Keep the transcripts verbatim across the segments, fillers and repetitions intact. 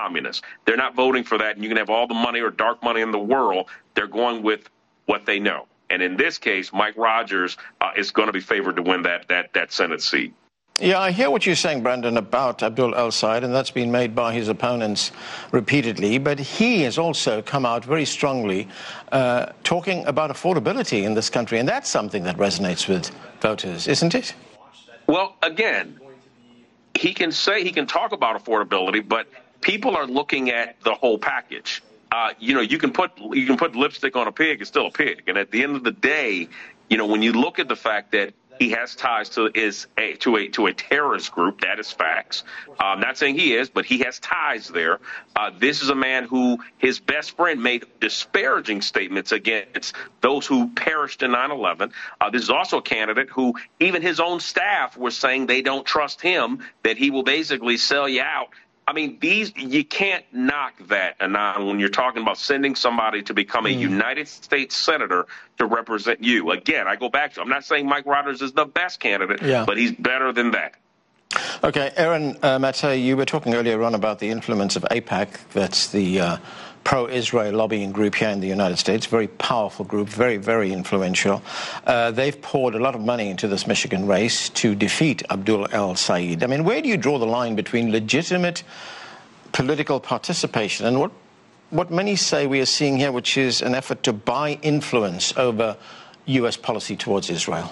communists. They're not voting for that, and you can have all the money or dark money in the world. They're going with what they know. And in this case, Mike Rogers uh, is going to be favored to win that that that Senate seat. Yeah, I hear what you're saying, Brandon, about Abdul El-Sayed, and that's been made by his opponents repeatedly. But he has also come out very strongly uh, talking about affordability in this country, and that's something that resonates with voters, isn't it? Well, again, he can say, he can talk about affordability, but people are looking at the whole package. Uh, you know, you can put you can put lipstick on a pig; it's still a pig. And at the end of the day, you know, when you look at the fact that he has ties to is a, to a to a terrorist group, that is facts. Uh, I'm not saying he is, but he has ties there. Uh, this is a man who his best friend made disparaging statements against those who perished in nine eleven. Uh, this is also a candidate who even his own staff were saying they don't trust him, that he will basically sell you out. I mean, these you can't knock that, Anand, when you're talking about sending somebody to become a mm. United States senator to represent you. Again, I go back to, I'm not saying Mike Rogers is the best candidate, yeah. but he's better than that. Okay, Aaron uh, Maté, you were talking earlier on about the influence of AIPAC. That's the uh, pro-Israel lobbying group here in the United States. Very powerful group, very, very influential. Uh, they've poured a lot of money into this Michigan race to defeat Abdul El-Sayed. I mean, where do you draw the line between legitimate political participation and what, what many say we are seeing here, which is an effort to buy influence over U S policy towards Israel?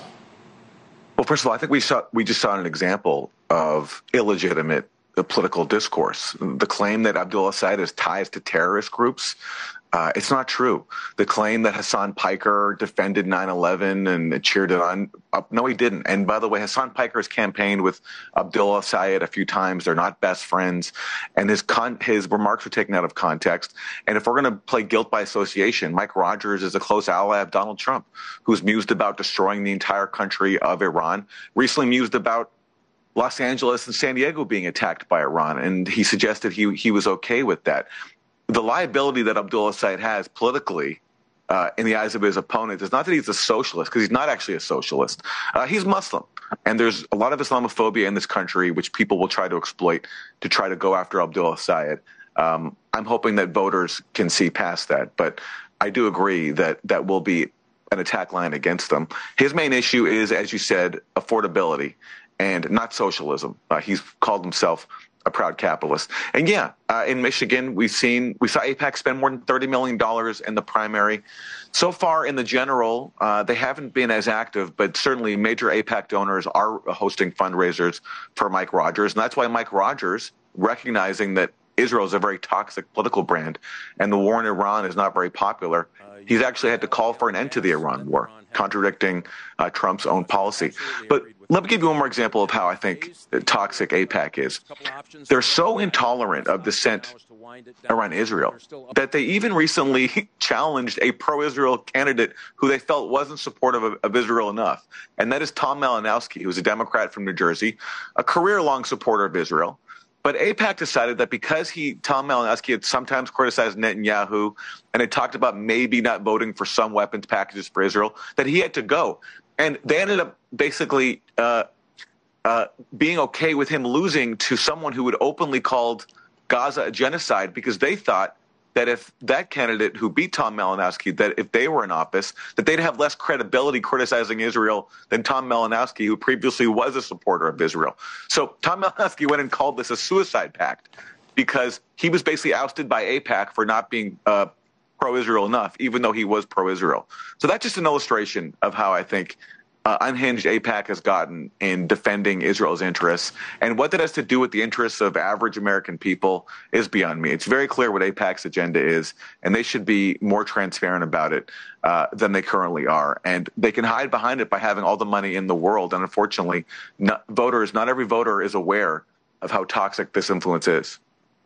Well, first of all, I think we saw we just saw an example of illegitimate political discourse. The claim that Abdul El-Sayed has ties to terrorist groups, uh, it's not true. The claim that Hassan Piker defended nine eleven and cheered it on, uh, no, he didn't. And by the way, Hassan Piker has campaigned with Abdul El-Sayed a few times. They're not best friends. And his con- his remarks were taken out of context. And if we're going to play guilt by association, Mike Rogers is a close ally of Donald Trump, who's mused about destroying the entire country of Iran, recently mused about Los Angeles and San Diego being attacked by Iran, and he suggested he he was okay with that. The liability that Abdul El-Sayed has politically uh, in the eyes of his opponents is not that he's a socialist, because he's not actually a socialist. Uh, he's Muslim, and there's a lot of Islamophobia in this country, which people will try to exploit to try to go after Abdul El-Sayed. Um, I'm hoping that voters can see past that, but I do agree that that will be an attack line against them. His main issue is, as you said, affordability and not socialism. Uh, he's called himself a proud capitalist. And yeah, uh, in Michigan, we've seen, we saw AIPAC spend more than thirty million dollars in the primary. So far in the general, uh, they haven't been as active, but certainly major AIPAC donors are hosting fundraisers for Mike Rogers. And that's why Mike Rogers, recognizing that Israel is a very toxic political brand and the war in Iran is not very popular, he's actually had to call for an end to the Iran war, contradicting uh, Trump's own policy. But let me give you one more example of how I think toxic AIPAC is. They're so intolerant of dissent around Israel that they even recently challenged a pro-Israel candidate who they felt wasn't supportive of, of Israel enough. And that is Tom Malinowski, who's a Democrat from New Jersey, a career-long supporter of Israel. But AIPAC decided that because he, Tom Malinowski, had sometimes criticized Netanyahu and had talked about maybe not voting for some weapons packages for Israel, that he had to go. And they ended up basically uh, uh, being okay with him losing to someone who had openly called Gaza a genocide, because they thought that if that candidate who beat Tom Malinowski, that if they were in office, that they'd have less credibility criticizing Israel than Tom Malinowski, who previously was a supporter of Israel. So Tom Malinowski went and called this a suicide pact because he was basically ousted by AIPAC for not being uh, pro-Israel enough, even though he was pro-Israel. So that's just an illustration of how I think uh, unhinged AIPAC has gotten in defending Israel's interests. And what that has to do with the interests of average American people is beyond me. It's very clear what AIPAC's agenda is, and they should be more transparent about it uh, than they currently are. And they can hide behind it by having all the money in the world. And unfortunately, not, voters, not every voter is aware of how toxic this influence is.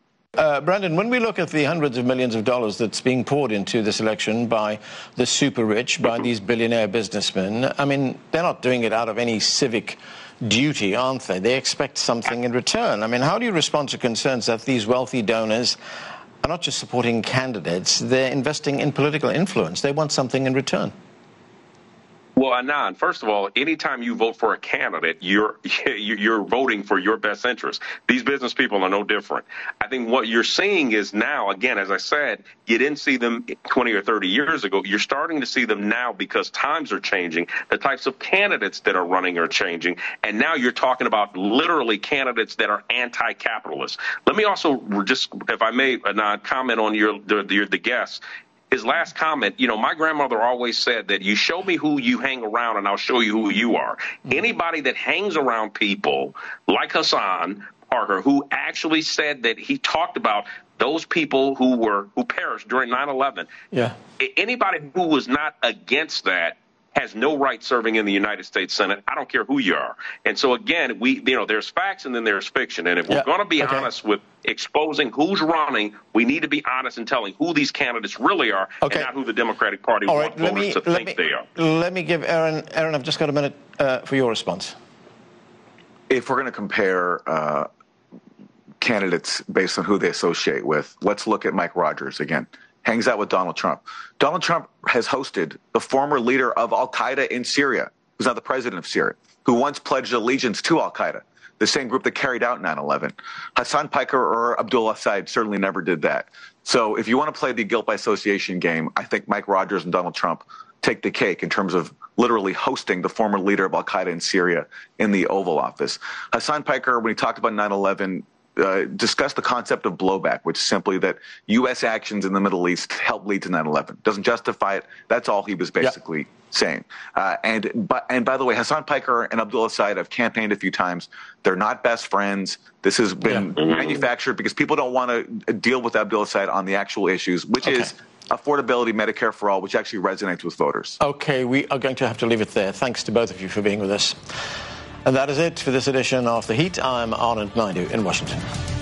Uh, Brandon, when we look at the hundreds of millions of dollars that's being poured into this election by the super rich, by these billionaire businessmen, I mean, they're not doing it out of any civic duty, aren't they? They expect something in return. I mean, how do you respond to concerns that these wealthy donors are not just supporting candidates, they're investing in political influence? They want something in return. Well, Anand, first of all, anytime you vote for a candidate, you're you're voting for your best interest. These business people are no different. I think what you're seeing is now, again, as I said, you didn't see them twenty or thirty years ago. You're starting to see them now because times are changing. The types of candidates that are running are changing. And now you're talking about literally candidates that are anti-capitalist. Let me also just, if I may, Anand, comment on your the, the, the guests. His last comment, you know, my grandmother always said that you show me who you hang around and I'll show you who you are. Mm-hmm. Anybody that hangs around people like Hassan Parker, who actually said that he talked about those people who were who perished during nine eleven. Yeah. Anybody who was not against that has no right serving in the United States Senate. I don't care who you are. And so, again, we, you know, there's facts and then there's fiction. And if yeah. we're going to be okay. honest with exposing who's running, we need to be honest in telling who these candidates really are okay. and not who the Democratic Party All wants right, voters me, to think me, they are. Let me give Aaron, Aaron, I've just got a minute uh, for your response. If we're going to compare uh, candidates based on who they associate with, let's look at Mike Rogers again. Hangs out with Donald Trump. Donald Trump has hosted the former leader of al-Qaeda in Syria, who's now the president of Syria, who once pledged allegiance to al-Qaeda, the same group that carried out nine eleven. Hassan Piker or Abdullah Said certainly never did that. So if you want to play the guilt by association game, I think Mike Rogers and Donald Trump take the cake in terms of literally hosting the former leader of al-Qaeda in Syria in the Oval Office. Hassan Piker, when he talked about nine eleven, Uh, discuss the concept of blowback, which is simply that U S actions in the Middle East helped lead to nine eleven. Doesn't justify it. That's all he was basically yep. saying. Uh, and, but, and by the way, Hassan Piker and Abdullah Said have campaigned a few times. They're not best friends. This has been yeah. manufactured because people don't want to deal with Abdullah Said on the actual issues, which okay. is affordability, Medicare for all, which actually resonates with voters. Okay, we are going to have to leave it there. Thanks to both of you for being with us. And that is it for this edition of The Heat. I'm Anand Naidu in Washington.